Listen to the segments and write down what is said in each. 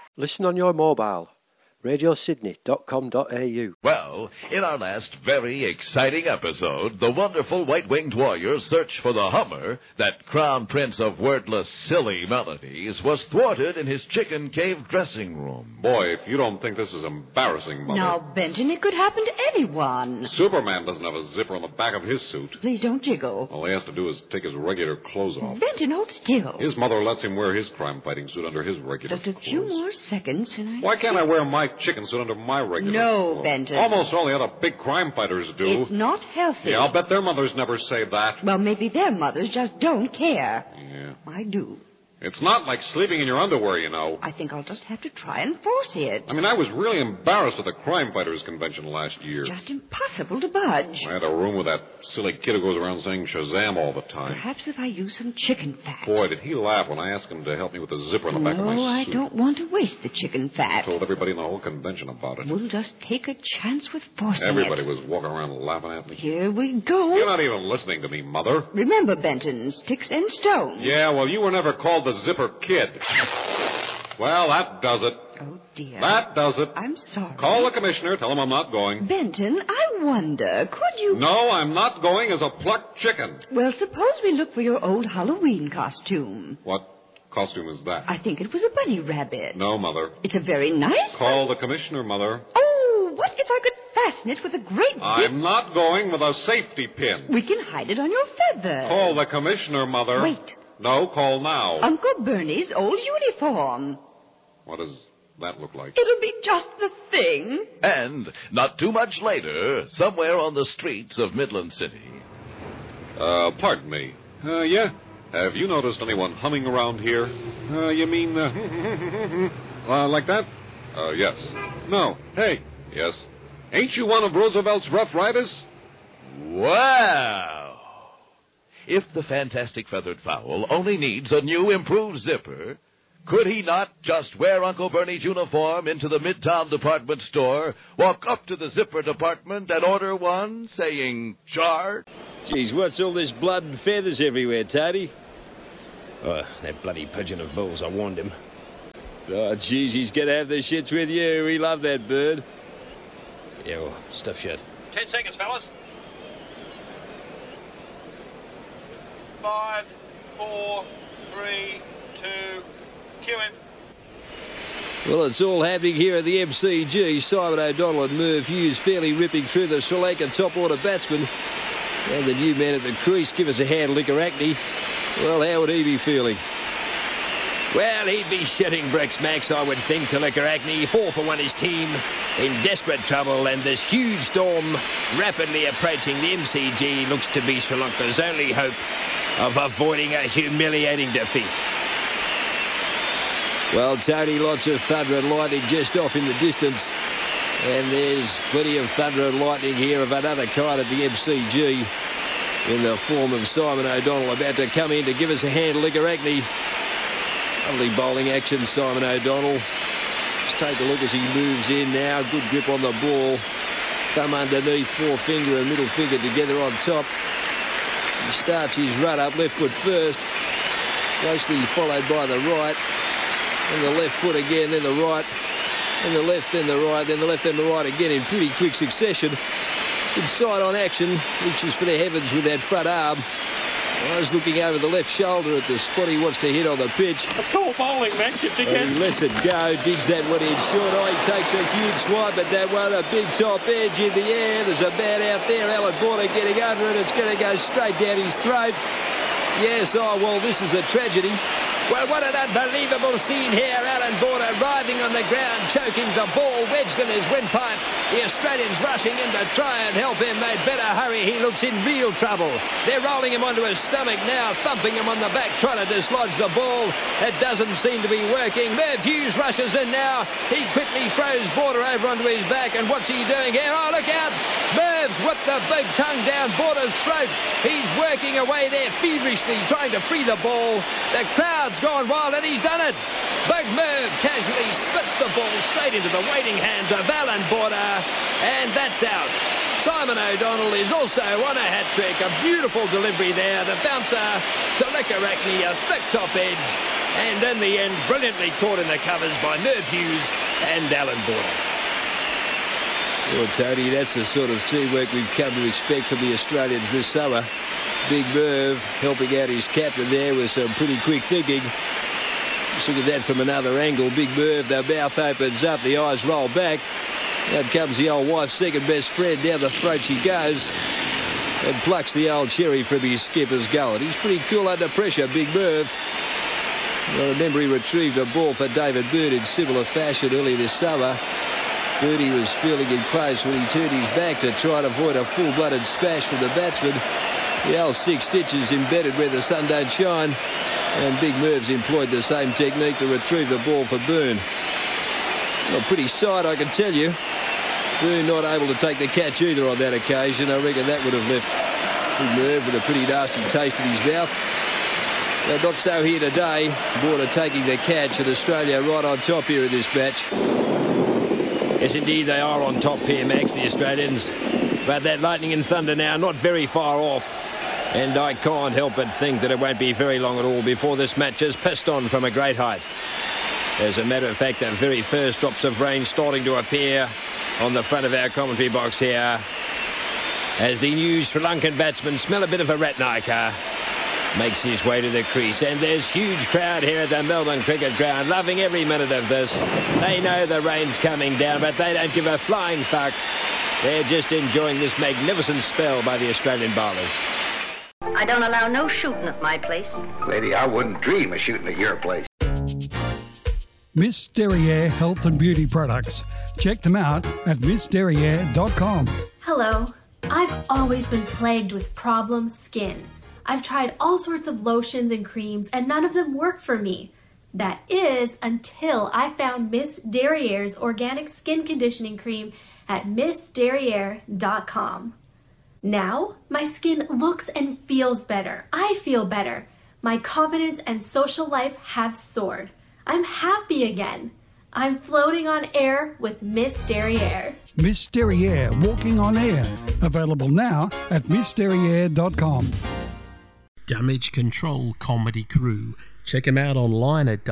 Listen on your mobile. radiosydney.com.au. Well, in our last very exciting episode, the wonderful white-winged warrior's search for the Hummer, that crown prince of wordless, silly melodies, was thwarted in his chicken cave dressing room. Boy, if you don't think this is embarrassing, Mother. Now, Benton, it could happen to anyone. Superman doesn't have a zipper on the back of his suit. Please don't jiggle. All he has to do is take his regular clothes off. Benton, hold still. His mother lets him wear his crime-fighting suit under his regular Just a few clothes. more seconds, and I... Why can't I wear my chicken suit under my regular No, clothes? Benton. Almost all the other big crime fighters do. It's not healthy. Yeah, I'll bet their mothers never say that. Well, maybe their mothers just don't care. Yeah. I do. It's not like sleeping in your underwear, you know. I think I'll just have to try and force it. I mean, I was really embarrassed at the Crime Fighters Convention last year. It's just impossible to budge. I had a room with that silly kid who goes around saying Shazam all the time. Perhaps if I use some chicken fat. Boy, did he laugh when I asked him to help me with the zipper on the back of my No, I suit. don't want to waste the chicken fat. I told everybody in the whole convention about it. We'll just take a chance with forcing Everybody it. was walking around laughing at me. Here we go. You're not even listening to me, Mother. Remember, Benton, sticks and stones. Yeah, well, you were never called the Zipper Kid. Well, that does it. Oh, dear. That does it. I'm sorry. Call the commissioner. Tell him I'm not going. Benton, I wonder, could you... No, I'm not going as a plucked chicken. Well, suppose we look for your old Halloween costume. What costume is that? I think it was a bunny rabbit. No, Mother. It's a very nice Call the commissioner, Mother. Oh, what if I could fasten it with a great big... I'm not going with a safety pin. We can hide it on your feather. Call the commissioner, Mother. Wait. No, call now. Uncle Bernie's old uniform. What does that look like? It'll be just the thing. And, not too much later, somewhere on the streets of Midland City. Pardon me. Yeah? Have you noticed anyone humming around here? You mean, like that? Yes. No. Hey. Yes. Ain't you one of Roosevelt's Rough Riders? Wow! If the fantastic feathered fowl only needs a new improved zipper, could he not just wear Uncle Bernie's uniform into the Midtown department store, walk up to the zipper department and order one, saying, "Char"? Geez, what's all this blood and feathers everywhere, Tony? Oh, that bloody pigeon of Bull's, I warned him. Oh, geez, he's going to have the shits with you. We love that bird. Yeah, well, stuff shut. 10 seconds, fellas. 5, 4, 3, 2, cue him. Well, it's all happening here at the MCG. Simon O'Donnell and Merv Hughes fairly ripping through the Sri Lankan top-order batsmen. And the new man at the crease, give us a hand, Liquoracne. Well, how would he be feeling? Well, he'd be shitting bricks, Max, I would think, to Liquoracne. 4 for 1 his team in desperate trouble, and this huge storm rapidly approaching the MCG looks to be Sri Lanka's only hope of avoiding a humiliating defeat. Well, Tony, lots of thunder and lightning just off in the distance. And there's plenty of thunder and lightning here of another kind at the MCG in the form of Simon O'Donnell about to come in to give us a hand, Liquoracne. Lovely bowling action, Simon O'Donnell. Just take a look as he moves in now. Good grip on the ball. Thumb underneath, forefinger and middle finger together on top. He starts his run up, left foot first. Closely followed by the right. And the left foot again, then the right. And the left, then the right, then the left and the right again in pretty quick succession. Good side-on action, reaches for the heavens with that front arm. Eyes looking over the left shoulder at the spot he wants to hit on the pitch. That's called bowling, Max, you dickhead. He lets it go, digs that one in short. Oh, he takes a huge swipe at that one, a big top edge in the air. There's a bat out there, Alan Border getting under it. It's going to go straight down his throat. Yes, oh, well, this is a tragedy. Well, what an unbelievable scene here. Alan Border writhing on the ground, choking the ball, wedged in his windpipe. The Australians rushing in to try and help him. They'd better hurry. He looks in real trouble. They're rolling him onto his stomach now, thumping him on the back, trying to dislodge the ball. It doesn't seem to be working. Merv Hughes rushes in now. He quickly throws Border over onto his back. And what's he doing here? Oh, look out. Merv's whipped the big tongue down Border's throat. He's working away there feverishly, trying to free the ball. The crowd's gone wild, and he's done it. Big Merv casually spits the ball straight into the waiting hands of Alan Border, and that's out. Simon O'Donnell is also on a hat-trick. A beautiful delivery there. The bouncer to Lekarakni, a thick top edge. And in the end, brilliantly caught in the covers by Merv Hughes and Alan Border. Well, Tony, that's the sort of teamwork we've come to expect from the Australians this summer. Big Merv helping out his captain there with some pretty quick thinking. Just look at that from another angle. Big Merv, the mouth opens up, the eyes roll back. Out comes the old wife's second best friend. Down the throat she goes and plucks the old cherry from his skipper's gullet. He's pretty cool under pressure, Big Merv. I remember he retrieved a ball for David Byrne in similar fashion earlier this summer. Birdie was feeling it close when he turned his back to try and avoid a full-blooded smash from the batsman. The old 6 stitches embedded where the sun don't shine. And Big Merv's employed the same technique to retrieve the ball for Byrne. Well, pretty sight, I can tell you. Byrne not able to take the catch either on that occasion. I reckon that would have left Big Merv with a pretty nasty taste in his mouth. But not so here today. Border taking the catch, and Australia right on top here in this match. Yes, indeed, they are on top here, Max, the Australians. But that lightning and thunder now not very far off. And I can't help but think that it won't be very long at all before this match is pissed on from a great height. As a matter of fact, the very first drops of rain starting to appear on the front of our commentary box here. As the new Sri Lankan batsman smell a bit of a Ratnayaka makes his way to the crease. And there's huge crowd here at the Melbourne Cricket Ground, loving every minute of this. They know the rain's coming down, but they don't give a flying fuck. They're just enjoying this magnificent spell by the Australian bowlers. I don't allow no shooting at my place. Lady, I wouldn't dream of shooting at your place. Miss Derriere Health and Beauty Products. Check them out at missderriere.com. Hello. I've always been plagued with problem skin. I've tried all sorts of lotions and creams, and none of them work for me. That is until I found Miss Derriere's organic skin conditioning cream at missderriere.com. Now, my skin looks and feels better. I feel better. My confidence and social life have soared. I'm happy again. I'm floating on air with Miss Derriere. Miss Derriere, walking on air. Available now at missderriere.com. Damage Control Comedy Crew. Check them out online at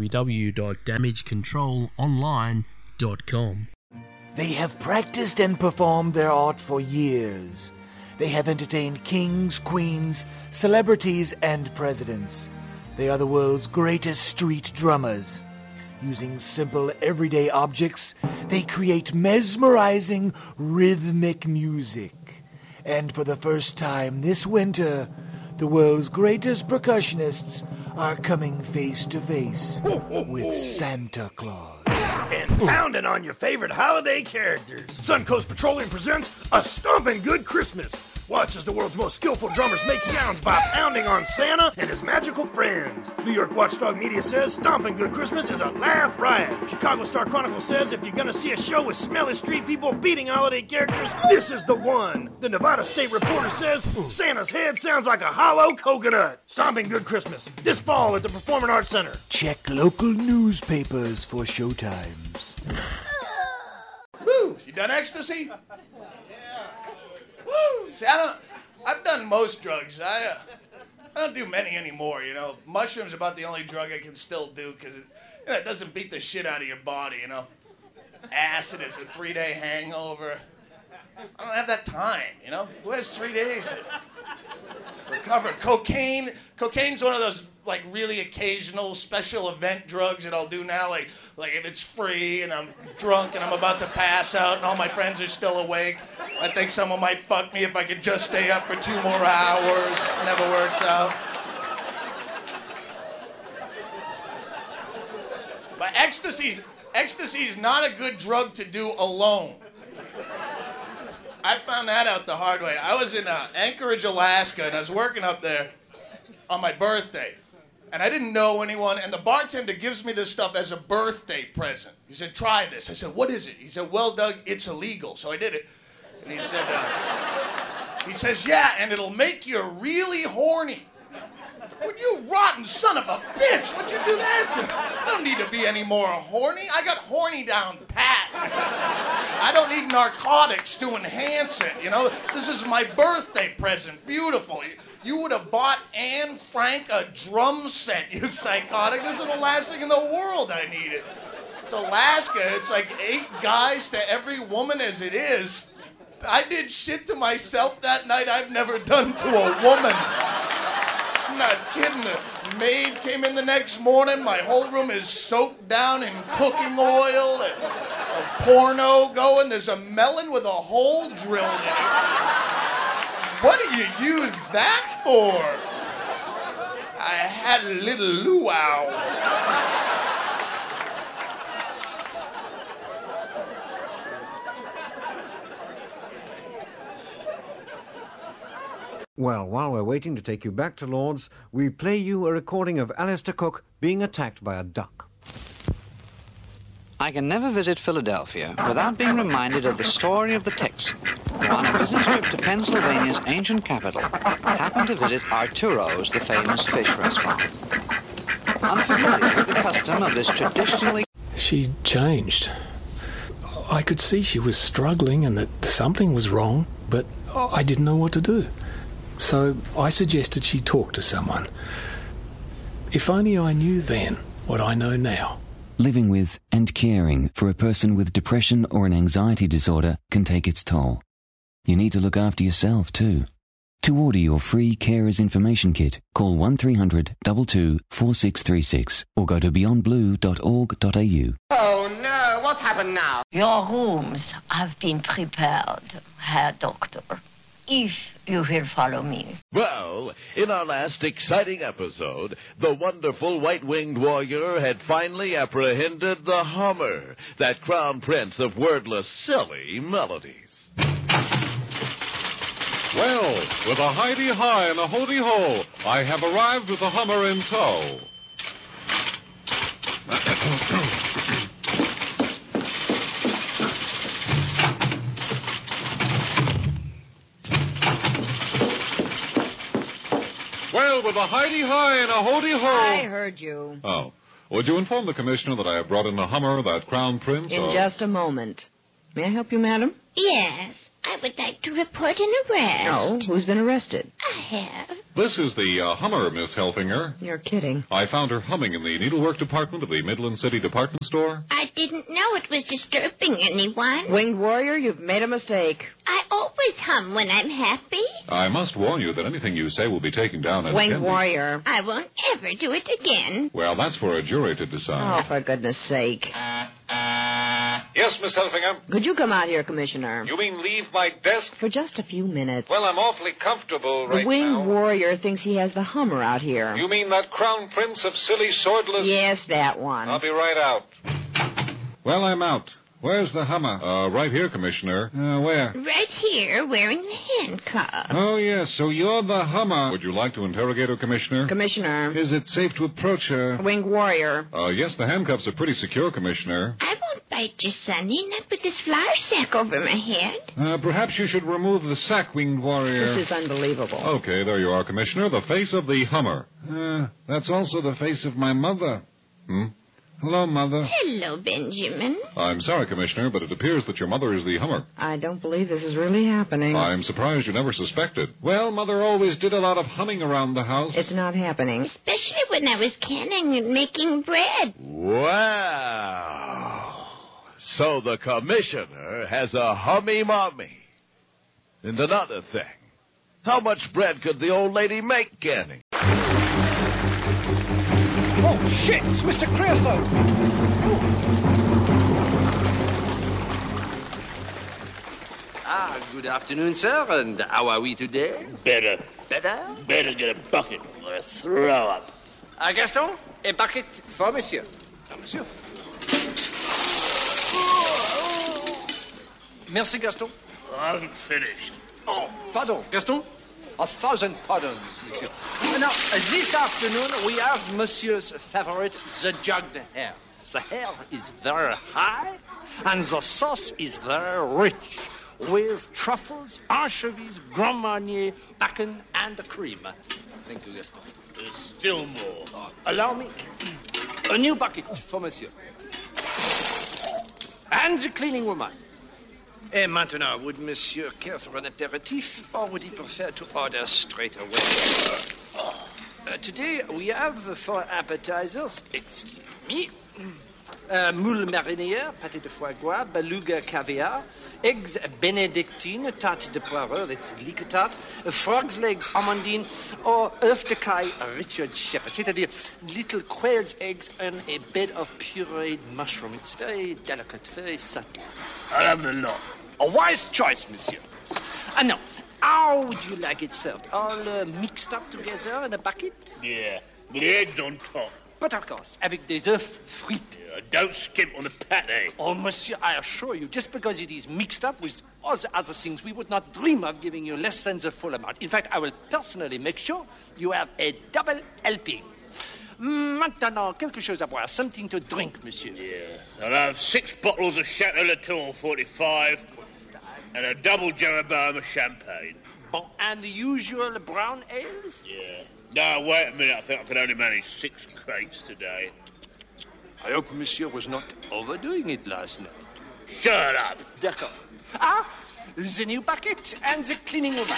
www.damagecontrolonline.com. They have practiced and performed their art for years. They have entertained kings, queens, celebrities, and presidents. They are the world's greatest street drummers. Using simple, everyday objects, they create mesmerizing, rhythmic music. And for the first time this winter, the world's greatest percussionists are coming face to face with Santa Claus. And pounding on your favorite holiday characters. Suncoast Petroleum presents A Stompin' Good Christmas. Watch as the world's most skillful drummers make sounds by pounding on Santa and his magical friends. New York Watchdog Media says Stompin' Good Christmas is a laugh riot. Chicago Star Chronicle says if you're gonna see a show with smelly street people beating holiday characters, this is the one. The Nevada State Reporter says Santa's head sounds like a hollow coconut. Stompin' Good Christmas this fall at the Performing Arts Center. Check local newspapers for showtimes. Woo! You done ecstasy? Woo! See, I've done most drugs. I don't do many anymore, you know. Mushrooms about the only drug I can still do because it doesn't beat the shit out of your body, you know. Acid is a 3-day hangover. I don't have that time, you know. Who has 3 days to recover? Cocaine's one of those like really occasional special event drugs that I'll do now, like if it's free and I'm drunk and I'm about to pass out and all my friends are still awake. I think someone might fuck me if I could just stay up for 2 more hours. Never works out. But ecstasy is not a good drug to do alone. I found that out the hard way. I was in Anchorage, Alaska, and I was working up there on my birthday. And I didn't know anyone, and the bartender gives me this stuff as a birthday present. He said, try this. I said, what is it? He said, well, Doug, it's illegal. So I did it. And he said, he says, yeah, and it'll make you really horny. Would you rotten son of a bitch? What'd you do that to? I don't need to be any more horny. I got horny down pat. I don't need narcotics to enhance it, you know? This is my birthday present. Beautiful. You would have bought Anne Frank a drum set, you psychotic. This is the last thing in the world I needed. It's Alaska. It's like 8 guys to every woman as it is. I did shit to myself that night I've never done to a woman. I'm not kidding. The maid came in the next morning. My whole room is soaked down in cooking oil. A porno going. There's a melon with a hole drilled in it. What do you use that for? I had a little luau. Well, while we're waiting to take you back to Lord's, we play you a recording of Alistair Cook being attacked by a duck. I can never visit Philadelphia without being reminded of the story of the Texan, who on a business trip to Pennsylvania's ancient capital happened to visit Arturo's, the famous fish restaurant. Unfamiliar with the custom of this traditionally... She changed. I could see she was struggling and that something was wrong, but I didn't know what to do. So I suggested she talk to someone. If only I knew then what I know now. Living with and caring for a person with depression or an anxiety disorder can take its toll. You need to look after yourself too. To order your free Carers Information Kit, call 1300 22 4636 or go to beyondblue.org.au. Oh no, what's happened now? Your rooms have been prepared, Herr Doctor, if you will follow me. Well, in our last exciting episode, the wonderful white-winged warrior had finally apprehended the Hummer, that crown prince of wordless, silly melodies. Well, with a hidey-hi and a hoody-ho, I have arrived with the Hummer in tow. Well, with a hidey-hi and a hoody-ho... I heard you. Oh. Would you inform the Commissioner that I have brought in the Hummer, that Crown Prince? In just a moment. May I help you, madam? Yes, I would like to report an arrest. No, who's been arrested? I have. This is the Hummer, Miss Helfinger. You're kidding. I found her humming in the needlework department of the Midland City Department Store. I didn't know it was disturbing anyone. Winged warrior, you've made a mistake. I always hum when I'm happy. I must warn you that anything you say will be taken down as Winged candy. warrior. I won't ever do it again. Well, that's for a jury to decide. Oh, for goodness sake. Yes, Miss Helfinger? Could you come out here, Commissioner? You mean leave my desk? For just a few minutes. Well, I'm awfully comfortable right now. The winged warrior thinks he has the Hummer out here. You mean that Crown Prince of silly, swordless... Yes, that one. I'll be right out. Well, I'm out. Where's the Hummer? Right here, Commissioner. Where? Right here, wearing the handcuffs. Oh, yes, so you're the Hummer. Would you like to interrogate her, Commissioner? Commissioner. Is it safe to approach her? Winged warrior. Yes, the handcuffs are pretty secure, Commissioner. I won't bite you, Sonny, not with this flour sack over my head. Perhaps you should remove the sack, Winged Warrior. This is unbelievable. Okay, there you are, Commissioner. The face of the Hummer. That's also the face of my mother. Hello, Mother. Hello, Benjamin. I'm sorry, Commissioner, but it appears that your mother is the Hummer. I don't believe this is really happening. I'm surprised you never suspected. Well, Mother always did a lot of humming around the house. It's not happening. Especially when I was canning and making bread. Wow. So the Commissioner has a hummy mommy. And another thing, how much bread could the old lady make canning? Oh, shit! It's Mr. Creosote! Good afternoon, sir, and how are we today? Better. Better? Better get a bucket or throw up. Gaston, a bucket for monsieur. Monsieur. Merci, Gaston. I haven't finished. Oh, pardon, Gaston. 1,000 pardons, monsieur. Now, this afternoon, we have monsieur's favorite, the jugged hare. The hare is very high, and the sauce is very rich, with truffles, anchovies, Grand Marnier, bacon, and cream. Thank you, Gaston. There's still more. Allow me a new bucket for monsieur. And the cleaning woman. Et maintenant, would monsieur care for an aperitif, or would he prefer to order straight away? Today, we have for appetizers, excuse me, moule marinière, pâté de foie gras, beluga caviar, eggs benedictine, tarte de poireau, that's leek tart, frog's legs amandine, or œuf de caille Richard Shepherd, c'est-à-dire little quail's eggs and a bed of pureed mushroom. It's very delicate, very subtle. I'll have the lot. A wise choice, monsieur. Now, how would you like it served? All mixed up together in a bucket? Yeah, with the eggs on top. But of course, avec des œufs frites. Yeah, don't skimp on the pate. Oh, monsieur, I assure you, just because it is mixed up with all the other things, we would not dream of giving you less than the full amount. In fact, I will personally make sure you have a double helping. Maintenant, quelque chose à boire, something to drink, monsieur. Yeah, I'll have 6 bottles of Chateau Latour 45 and a double Jeroboam of champagne. Bon, and the usual brown ales? Yeah. No, wait a minute. I think I can only manage 6 crates today. I hope monsieur was not overdoing it last night. Shut up. D'accord. Ah, the new bucket and the cleaning woman.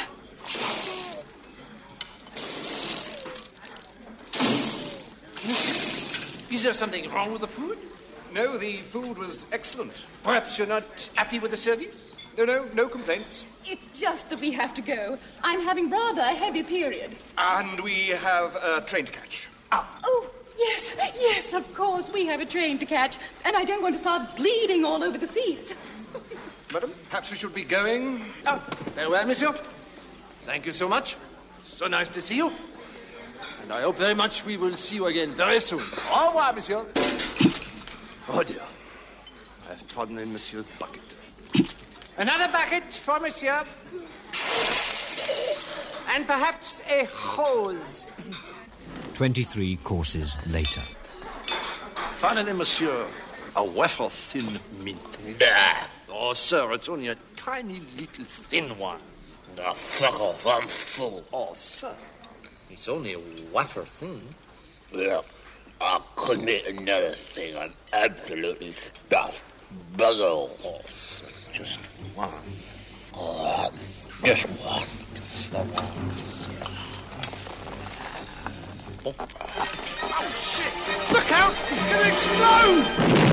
Is there something wrong with the food? No, the food was excellent. Perhaps you're not happy with the service? No complaints. It's just that we have to go. I'm having rather a heavy period. And we have a train to catch. Oh, yes, of course, we have a train to catch, and I don't want to start bleeding all over the seats. Madam, perhaps we should be going. Oh, very well, monsieur. Thank you so much. So nice to see you. And I hope very much we will see you again very soon. Au revoir, monsieur. Oh, dear. I've trodden in monsieur's bucket. Another bucket for monsieur. And perhaps a hose. 23 courses later. Finally, monsieur, a wafer-thin mint. Nah. Oh, sir, it's only a tiny little thin one. Oh, fuck off. I'm full. Oh, sir, it's only a wafer-thin. Well, I couldn't eat another thing. I'm absolutely stuffed. Bugger horse. Just one. All right. Just one. Just the one. Oh, shit! Look out! It's going to explode!